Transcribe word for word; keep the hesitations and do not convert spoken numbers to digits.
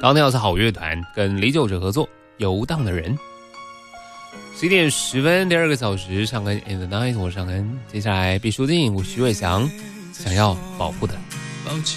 刚听到是好乐团跟李玖哲合作《游荡的人》。十一点十分，第二个小时上恩 in the night， 我上恩。接下来毕书尽，我徐伟翔，想要保护的。